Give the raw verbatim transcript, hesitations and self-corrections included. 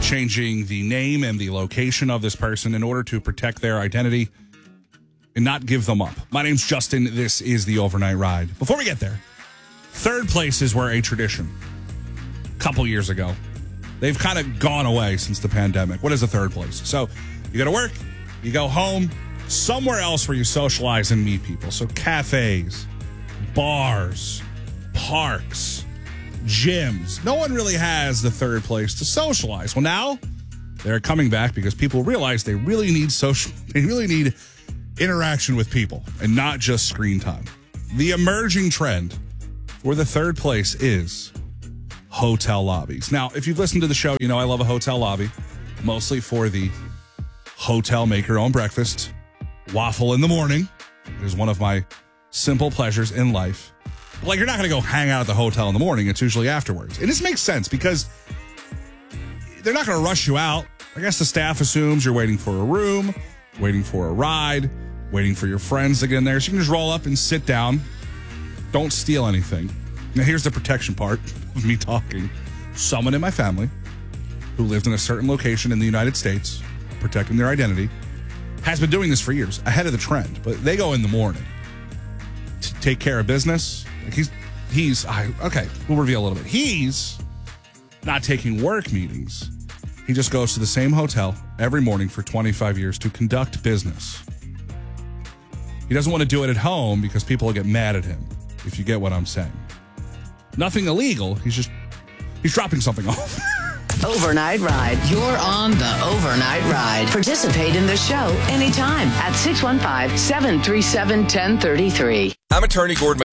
changing the name and the location of this person in order to protect their identity and not give them up. My name's Justin. This is the Overnight Ride. Before we get there, third places were a tradition a couple years ago. They've kind of gone away since the pandemic. What is a third place? So you go to work, you go home, somewhere else where you socialize and meet people. So cafes, bars, parks, gyms. No one really has the third place to socialize. Well, now they're coming back because people realize they really need social, they really need interaction with people and not just screen time. The emerging trend for the third place is hotel lobbies. Now, if you've listened to the show, you know I love a hotel lobby, mostly for the hotel make your own breakfast, waffle in the morning. It is one of my simple pleasures in life. But like, you're not going to go hang out at the hotel in the morning. It's usually afterwards. And this makes sense because they're not going to rush you out. I guess the staff assumes you're waiting for a room, waiting for a ride, waiting for your friends to get in there. So you can just roll up and sit down. Don't steal anything. Now, here's the protection part of me talking. Someone in my family who lived in a certain location in the United States, protecting their identity, has been doing this for years, ahead of the trend. But they go in the morning to take care of business. Like he's, he's, I, okay, we'll reveal a little bit. He's not taking work meetings. He just goes to the same hotel every morning for twenty-five years to conduct business. He doesn't want to do it at home because people will get mad at him, if you get what I'm saying. Nothing illegal. He's just, he's dropping something off. Overnight Ride. You're on the Overnight Ride. Participate in the show anytime at six one five, seven three seven, one zero three three. I'm attorney Gordon